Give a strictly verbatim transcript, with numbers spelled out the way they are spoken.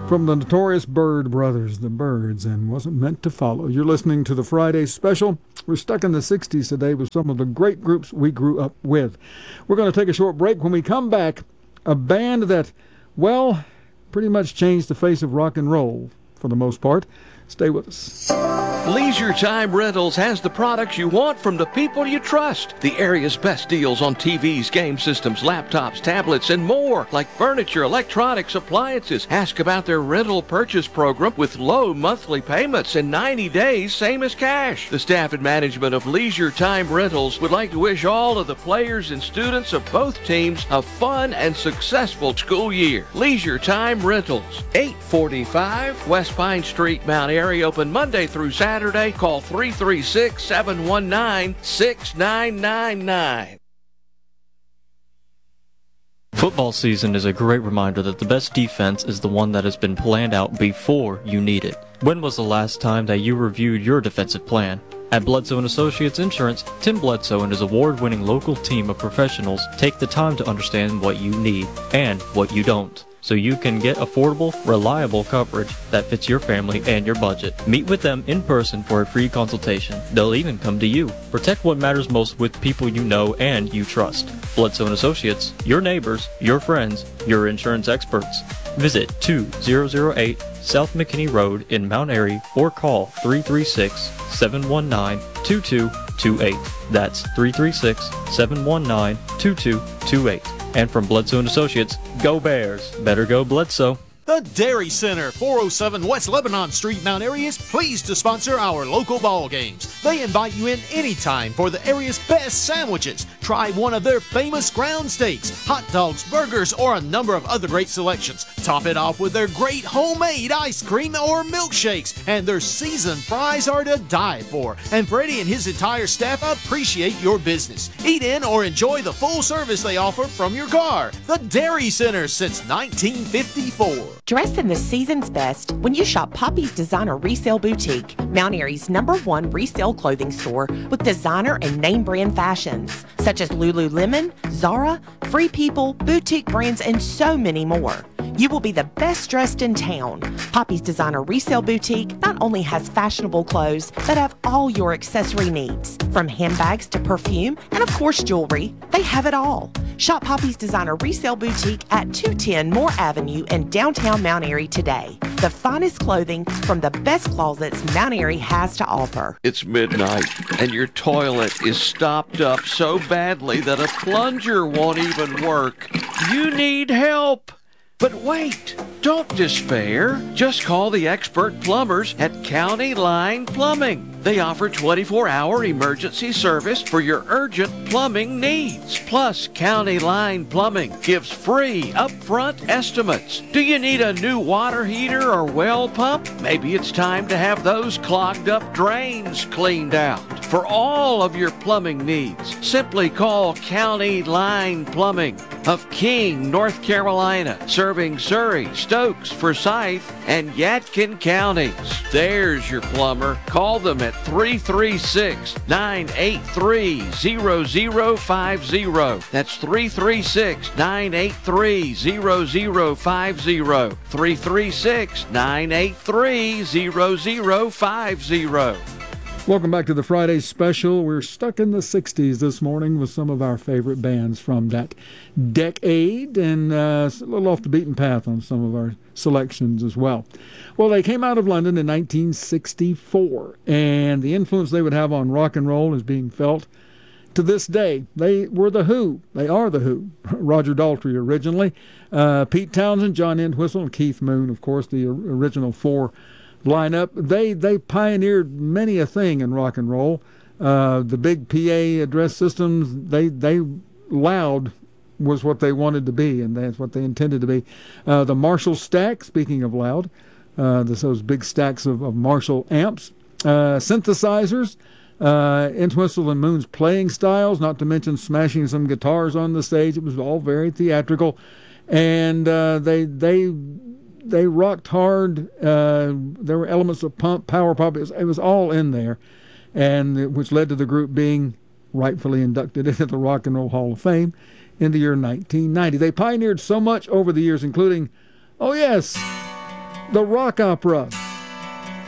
From the notorious Byrd Brothers, the Byrds, and Wasn't Meant to Follow. You're listening to the Friday Special. We're stuck in the sixties today with some of the great groups we grew up with. We're going to take a short break. When we come back, a band that, well, pretty much changed the face of rock and roll for the most part. Stay with us. Leisure Time Rentals has the products you want from the people you trust. The area's best deals on T Vs, game systems, laptops, tablets, and more, like furniture, electronics, appliances. Ask about their rental purchase program with low monthly payments and ninety days, same as cash. The staff and management of Leisure Time Rentals would like to wish all of the players and students of both teams a fun and successful school year. Leisure Time Rentals, eight forty-five West Pine Street, Mount Airy, open Monday through Saturday. Call three three six, seven one nine, six nine nine nine. Football season is a great reminder that the best defense is the one that has been planned out before you need it. When was the last time that you reviewed your defensive plan? At Bledsoe and Associates Insurance, Tim Bledsoe and his award-winning local team of professionals take the time to understand what you need and what you don't, so you can get affordable, reliable coverage that fits your family and your budget. Meet with them in person for a free consultation. They'll even come to you. Protect what matters most with people you know and you trust. Bledsoe and Associates, your neighbors, your friends, your insurance experts. Visit two thousand eight South McKinney Road in Mount Airy or call three three six, seven one nine, two two two eight. That's three three six, seven one nine, two two two eight. And from Bledsoe and Associates, go Bears. Better go Bledsoe. The Dairy Center, four oh seven West Lebanon Street, Mount Airy, is pleased to sponsor our local ball games. They invite you in anytime for the area's best sandwiches. Try one of their famous ground steaks, hot dogs, burgers, or a number of other great selections. Top it off with their great homemade ice cream or milkshakes, and their seasoned fries are to die for. And Freddie and his entire staff appreciate your business. Eat in or enjoy the full service they offer from your car. The Dairy Center since nineteen fifty-four. Dress in the season's best when you shop Poppy's Designer Resale Boutique, Mount Airy's number one resale clothing store with designer and name brand fashions, such as Lululemon, Zara, Free People, boutique brands, and so many more. You will be the best dressed in town. Poppy's Designer Resale Boutique not only has fashionable clothes, but have all your accessory needs. From handbags to perfume, and of course jewelry, they have it all. Shop Poppy's Designer Resale Boutique at two ten Moore Avenue in downtown Mount Airy today. The finest clothing from the best closets Mount Airy has to offer. It's midnight, and your toilet is stopped up so badly that a plunger won't even work. You need help. But wait, don't despair. Just call the expert plumbers at County Line Plumbing. They offer twenty-four hour emergency service for your urgent plumbing needs. Plus, County Line Plumbing gives free upfront estimates. Do you need a new water heater or well pump? Maybe it's time to have those clogged up drains cleaned out. For all of your plumbing needs, simply call County Line Plumbing of King, North Carolina, serving Surrey, Stokes, Forsyth, and Yadkin counties. There's your plumber. Call them at three three six, nine eight three, zero zero five zero. That's three three six, nine eight three, zero zero five zero. three three six, nine eight three, zero zero five zero. Welcome back to the Friday Special. We're stuck in the sixties this morning with some of our favorite bands from that decade, and uh, a little off the beaten path on some of our selections as well. Well, they came out of London in nineteen sixty-four, and the influence they would have on rock and roll is being felt to this day. They were the Who. They are the Who. Roger Daltrey originally, uh, Pete Townsend, John Entwistle, and Keith Moon, of course, the original four lineup. They they pioneered many a thing in rock and roll. Uh, the big P A address systems, they they loud was what they wanted to be, and that's what they intended to be. Uh, the Marshall stack, speaking of loud, uh, this, those big stacks of, of Marshall amps, uh, synthesizers, uh, Entwistle and Moon's playing styles, not to mention smashing some guitars on the stage. It was all very theatrical, and uh, they they. They rocked hard. Uh, there were elements of pump, power pop. It was, it was all in there, and it, which led to the group being rightfully inducted into the Rock and Roll Hall of Fame in the year nineteen ninety. They pioneered so much over the years, including, oh yes, the Rock Opera,